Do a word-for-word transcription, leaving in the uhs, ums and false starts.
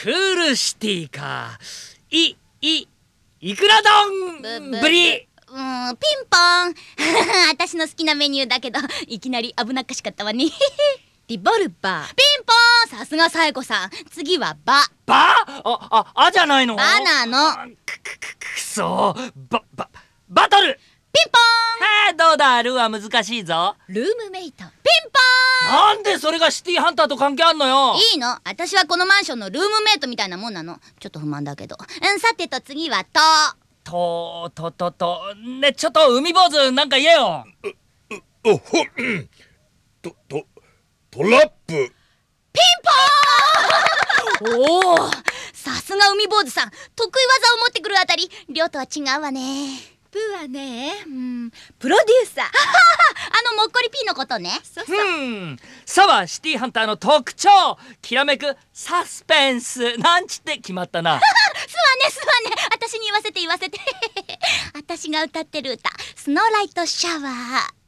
クールシティか。い、い、いくら丼ぶり。 うーん、ピンポン私の好きなメニューだけど、いきなり危なっかしかったわねリボルバー。ピンポン、さすがサエコさん。次はバ。 バ？あ、あ、あじゃないの？ バなの。 く、く、く、くそ。バ、バ、バトル。 ピンポン。どうだ、ルーは難しいぞ。 ルームメイト。ピンポーン。なんでそれがシティハンターと関係あんのよ。 いいの、私はこのマンションのルームメイトみたいなもんなの。ちょっと不満だけど。うん、さてと次はと。 と、と、と、と、ね、ちょっと海坊主なんか言えよ。 う、う、ほ、うん。と、と、トラップ。 ピンポーンおお、さすが海坊主さん。得意技を持ってくるあたり、亮とは違うわね。 プーはね、うん、プロデューサーあのもっこりピーのことね。 そうそう。 うんさはシティハンターの特徴、きらめくサスペンスなんちって決まったなすわねすわね、私に言わせて言わせて私が歌ってる歌、スノーライトシャワー。